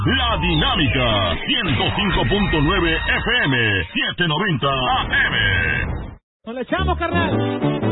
La Dinámica, 105.9 FM, 790 AM. ¡Nos le echamos, carnal!